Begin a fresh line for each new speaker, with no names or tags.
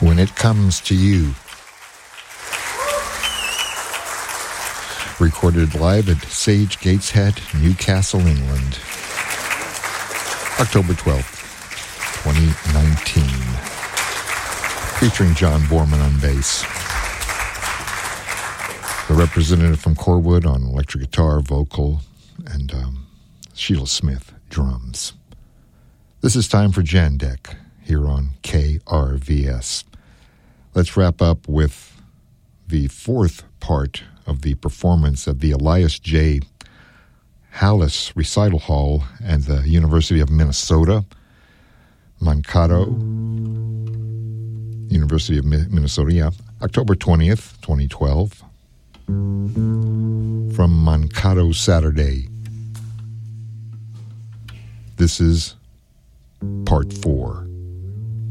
When It Comes to You. Recorded live at Sage Gateshead, Newcastle, England. October 12th, 2019. Featuring John Borman on bass. The representative from Corwood on electric guitar, vocal, and Sheila Smith, drums. This is time for Jandek here on KRVS. Let's wrap up with the fourth part of the performance at the Elias J. Hallis Recital Hall at the University of Minnesota, Mankato, University of Minnesota, yeah, October 20th, 2012, from Mankato Saturday. This is part 4.